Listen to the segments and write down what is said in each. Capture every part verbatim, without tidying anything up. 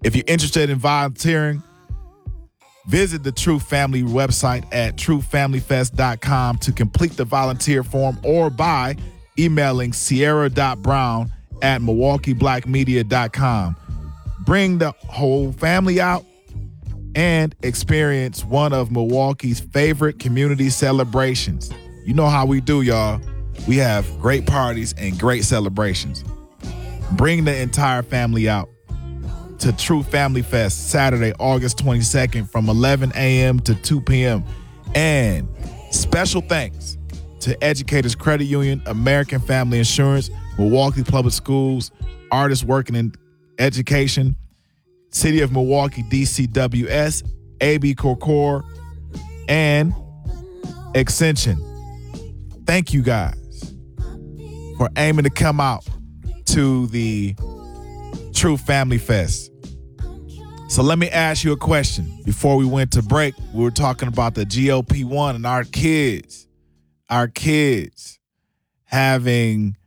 If you're interested in volunteering, visit the True Family website at true family fest dot com to complete the volunteer form or by emailing sierra dot brown at milwaukee black media dot com. Bring the whole family out and experience one of Milwaukee's favorite community celebrations. You know how we do, y'all. We have great parties and great celebrations. Bring the entire family out to True Family Fest Saturday, August twenty-second from eleven a.m. to two p.m. And special thanks to Educators Credit Union, American Family Insurance, Milwaukee Public Schools, Artists Working in Education, City of Milwaukee D C W S, A B Corcor, and Extension. Thank you guys for aiming to come out to the True Family Fest. So let me ask you a question. Before we went to break, we were talking about the G O P one and our kids, our kids having,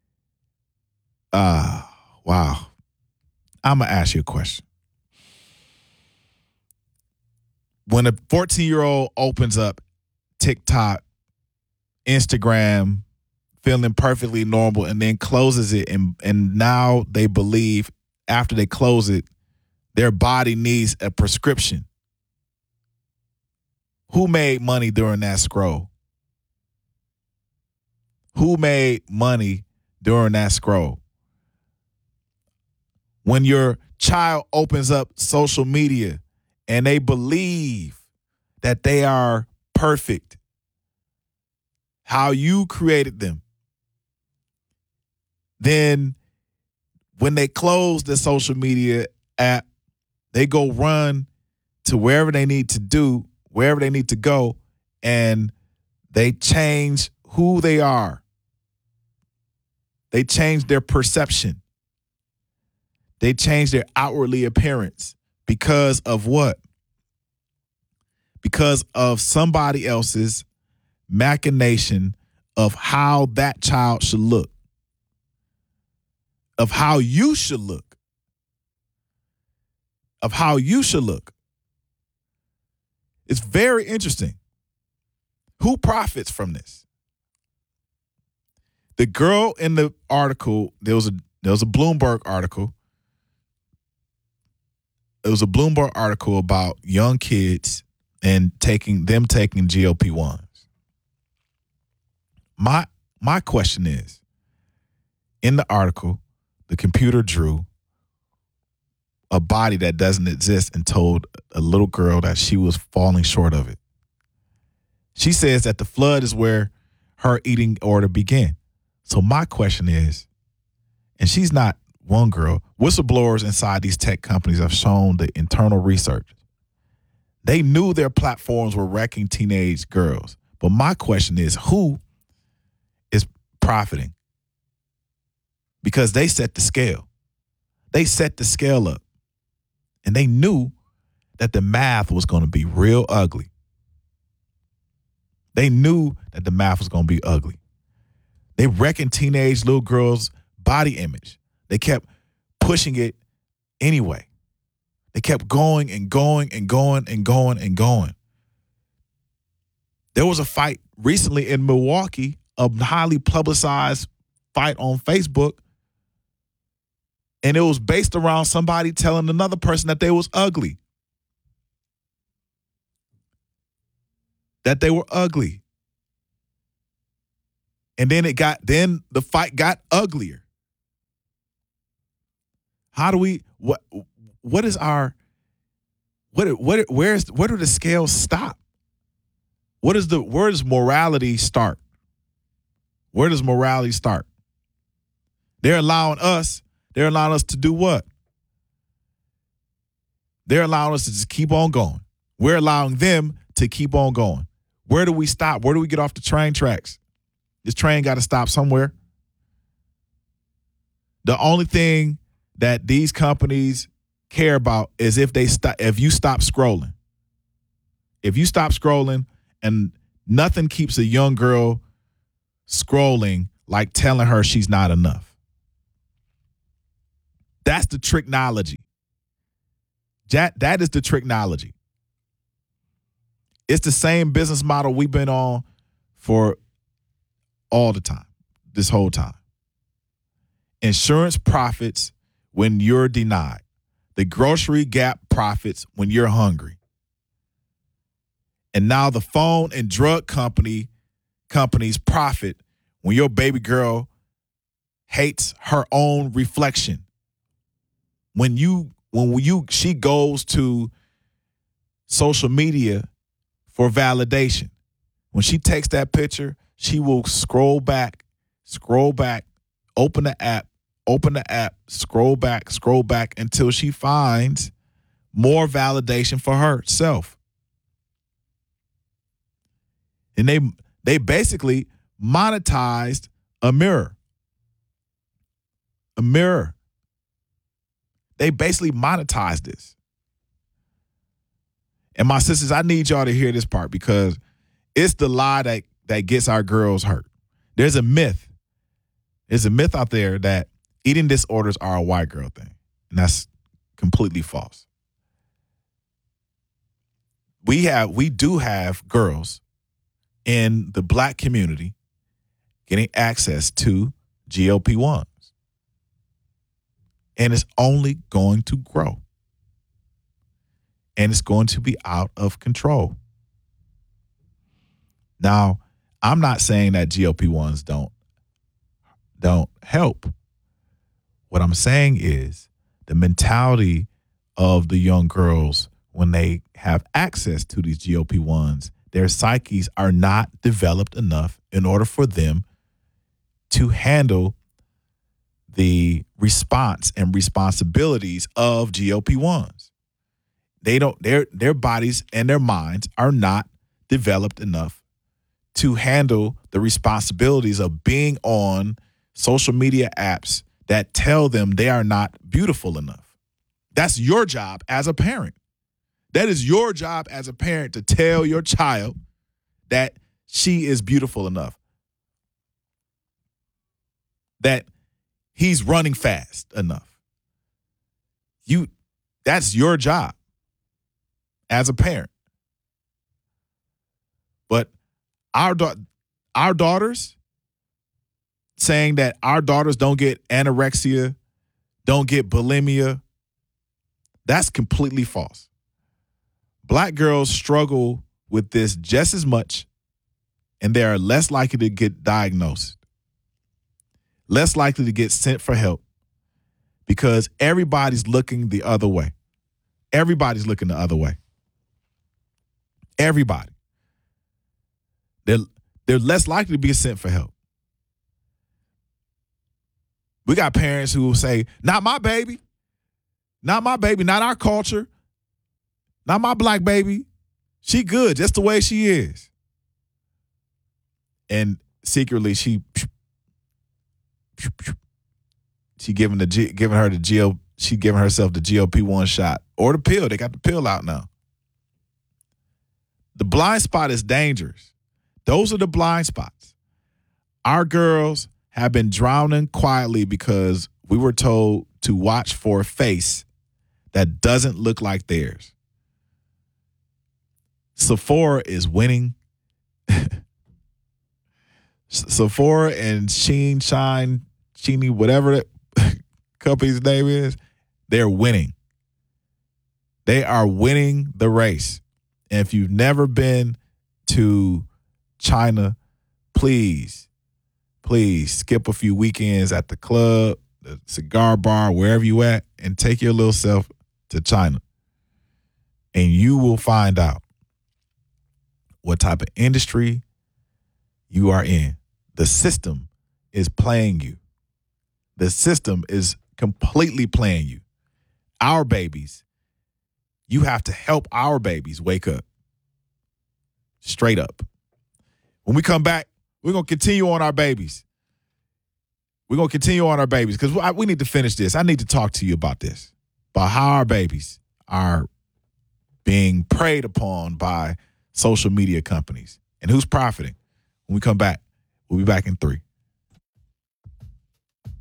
uh, wow. I'm going to ask you a question. When a fourteen-year-old opens up TikTok, Instagram, feeling perfectly normal, and then closes it, and, and now they believe after they close it, their body needs a prescription. Who made money during that scroll? Who made money during that scroll? When your child opens up social media and they believe that they are perfect, how you created them, then when they close the social media app, they go run to wherever they need to do, wherever they need to go, and they change who they are. They change their perception. They change their outwardly appearance because of what? Because of somebody else's machination of how that child should look, of how you should look, of how you should look. It's very interesting. Who profits from this? The girl in the article, there was a there was a Bloomberg article. It was a Bloomberg article about young kids and taking them taking G O P ones. My my question is, in the article, the computer drew a body that doesn't exist and told a little girl that she was falling short of it. She says that the flood is where her eating order began. So my question is, and she's not one girl, whistleblowers inside these tech companies have shown the internal research. They knew their platforms were wrecking teenage girls. But my question is, who is profiting? Because they set the scale. They set the scale up. And they knew that the math was going to be real ugly. They knew that the math was going to be ugly. They reckoned teenage little girls' body image. They kept pushing it anyway. They kept going and going and going and going and going. There was a fight recently in Milwaukee, a highly publicized fight on Facebook, and it was based around somebody telling another person that they was ugly. That they were ugly. And then it got, then the fight got uglier. How do we, what, what is our, what, what, where's, where do the scales stop? What is the, where does morality start? Where does morality start? They're allowing us, they're allowing us to do what? They're allowing us to just keep on going. We're allowing them to keep on going. Where do we stop? Where do we get off the train tracks? This train got to stop somewhere. The only thing that these companies care about is if they stop, if you stop scrolling. If you stop scrolling, and nothing keeps a young girl scrolling like telling her she's not enough. That's the tricknology. That, that is the technology. It's the same business model we've been on for all the time, this whole time. Insurance profits when you're denied. The grocery gap profits when you're hungry. And now the phone and drug company companies profit when your baby girl hates her own reflection. When you when you she goes to social media for validation. When she takes that picture, she will scroll back, scroll back, open the app, open the app, scroll back, scroll back until she finds more validation for herself. And they they basically monetized a mirror. A mirror. They basically monetized this. And my sisters, I need y'all to hear this part because it's the lie that, that gets our girls hurt. There's a myth. There's a myth out there that eating disorders are a white girl thing. And that's completely false. We have, we do have girls in the black community getting access to G L P ones. And it's only going to grow. And it's going to be out of control. Now, I'm not saying that G L P ones don't, don't help. What I'm saying is the mentality of the young girls when they have access to these G L P ones, their psyches are not developed enough in order for them to handle the response and responsibilities of G L P ones. They don't, their their bodies and their minds are not developed enough to handle the responsibilities of being on social media apps that tell them they are not beautiful enough. That's your job as a parent. That is your job as a parent to tell your child that she is beautiful enough. That he's running fast enough. You, that's your job as a parent. But our da- our daughters saying that our daughters don't get anorexia, don't get bulimia, that's completely false. Black girls struggle with this just as much, and they are less likely to get diagnosed, less likely to get sent for help, because everybody's looking the other way. Everybody's looking the other way. Everybody. They're, they're less likely to be sent for help. We got parents who will say, not my baby, not my baby, not our culture, not my black baby. She good, just the way she is. And secretly, she she giving the G, giving her the G L, she giving herself the G L P one shot or the pill. They got the pill out now. The blind spot is dangerous. Those are the blind spots. Our girls have been drowning quietly because we were told to watch for a face that doesn't look like theirs. Sephora is winning. Sephora and Sheen, Shine, Sheeny, whatever that company's name is, they're winning. They are winning the race. And if you've never been to China, please, please skip a few weekends at the club, the cigar bar, wherever you at, and take your little self to China. And you will find out what type of industry you are in. The system is playing you. The system is completely playing you. Our babies, you have to help our babies wake up. Straight up. When we come back, we're going to continue on our babies. We're going to continue on our babies because we need to finish this. I need to talk to you about this, about how our babies are being preyed upon by social media companies and who's profiting. When we come back, we'll be back in three.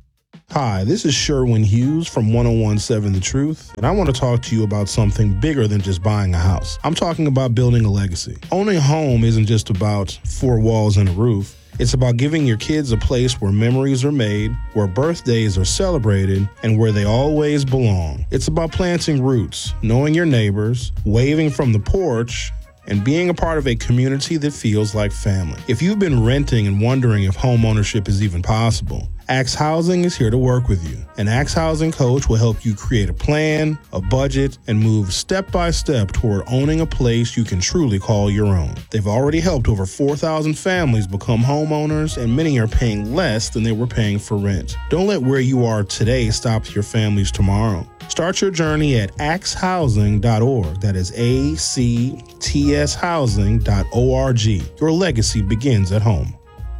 Hi, this is Sherwin Hughes from one oh one point seven The Truth, and I want to talk to you about something bigger than just buying a house. I'm talking about building a legacy. Owning a home isn't just about four walls and a roof. It's about giving your kids a place where memories are made, where birthdays are celebrated, and where they always belong. It's about planting roots, knowing your neighbors, waving from the porch, and being a part of a community that feels like family. If you've been renting and wondering if home ownership is even possible, Axe Housing is here to work with you. An Axe Housing coach will help you create a plan, a budget, and move step by step toward owning a place you can truly call your own. They've already helped over four thousand families become homeowners, and many are paying less than they were paying for rent. Don't let where you are today stop your family's tomorrow. Start your journey at axe housing dot org. That is A C T S housing dot org. Your legacy begins at home.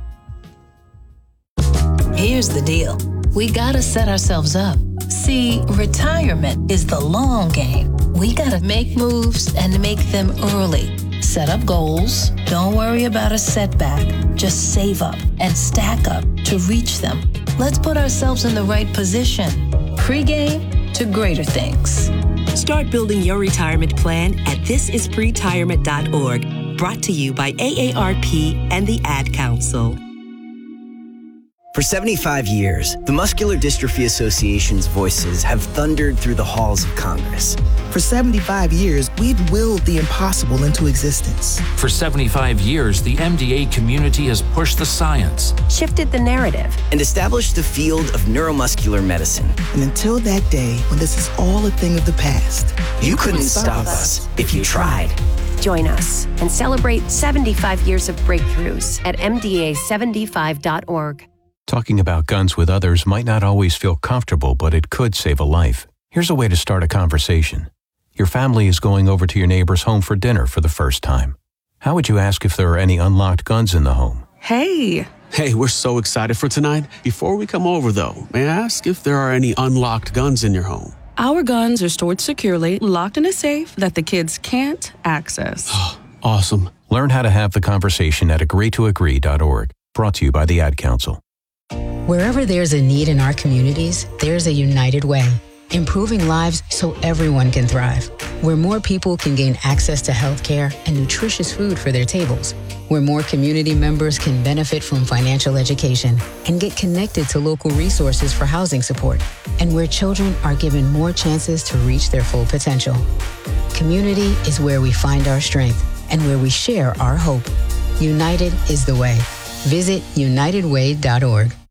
Here's the deal. We gotta set ourselves up. See, retirement is the long game. We gotta make moves and make them early. Set up goals. Don't worry about a setback. Just save up and stack up to reach them. Let's put ourselves in the right position. Pre-game to greater things. Start building your retirement plan at this is pretirement dot org. Brought to you by A A R P and the Ad Council. For seventy-five years, the Muscular Dystrophy Association's voices have thundered through the halls of Congress. For seventy-five years, we've willed the impossible into existence. For seventy-five years, the M D A community has pushed the science, shifted the narrative, and established the field of neuromuscular medicine. And until that day, when this is all a thing of the past, you, you couldn't, couldn't stop us if you tried. Join us and celebrate seventy-five years of breakthroughs at M D A seventy-five dot org. Talking about guns with others might not always feel comfortable, but it could save a life. Here's a way to start a conversation. Your family is going over to your neighbor's home for dinner for the first time. How would you ask if there are any unlocked guns in the home? Hey! Hey, we're so excited for tonight. Before we come over, though, may I ask if there are any unlocked guns in your home? Our guns are stored securely, locked in a safe that the kids can't access. Awesome. Learn how to have the conversation at agree to agree dot org. Brought to you by the Ad Council. Wherever there's a need in our communities, there's a United Way, improving lives so everyone can thrive. Where more people can gain access to health care and nutritious food for their tables. Where more community members can benefit from financial education and get connected to local resources for housing support. And where children are given more chances to reach their full potential. Community is where we find our strength and where we share our hope. United is the way. Visit united way dot org.